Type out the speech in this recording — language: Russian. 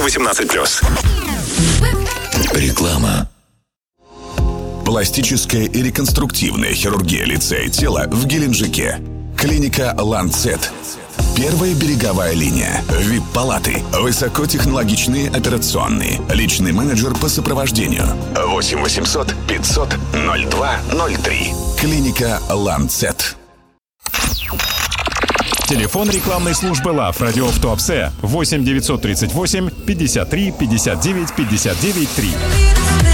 18+. Реклама. Пластическая и реконструктивная хирургия лица и тела в Геленджике. Клиника «Ланцет». Первая береговая линия. ВИП-палаты. Высокотехнологичные операционные. Личный менеджер по сопровождению. 8 800 500 0203. Клиника «Ланцет». Телефон рекламной службы ЛАВ «Радио в Туапсе» 8 938 53 59 59 3.